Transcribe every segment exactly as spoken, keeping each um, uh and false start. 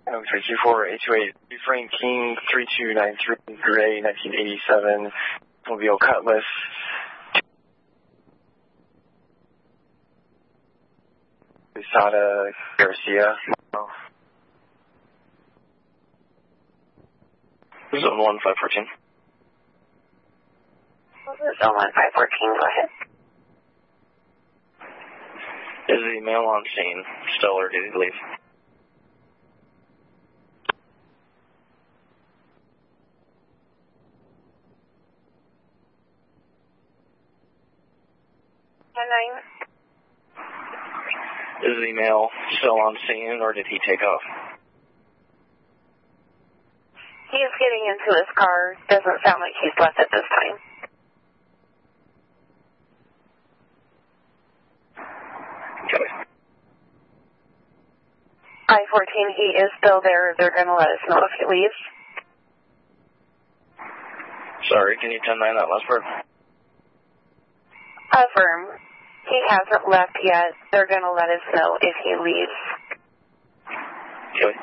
No, three two four eight two eight. Frank King, three two nine three, Gray, nineteen eighty-seven, Mobile Cutlass. Usada Garcia. Zone one five fourteen. Zone one five fourteen, go ahead. Is the male on scene still, or did he leave? ten nine. Is the male still on scene, or did he take off? He is getting into his car. Doesn't sound like he's left at this time. Okay. I fourteen, he is still there. They're going to let us know if he leaves. Sorry, can you ten nine that last part? Affirm. He hasn't left yet. They're going to let us know if he leaves. Okay.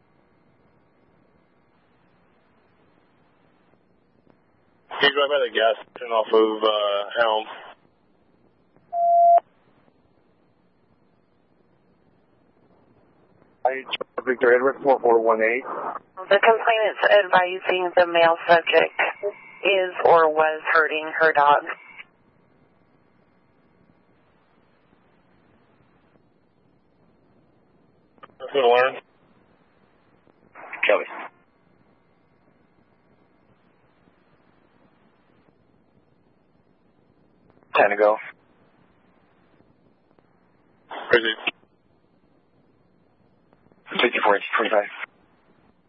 He's right by the gas station off of uh, Helm. Victor Edward, four four one eight. The complainant's advising the male subject is or was hurting her dog. That's what I learned. Kelly. Time to go. Crazy. fifty-four, twenty-five.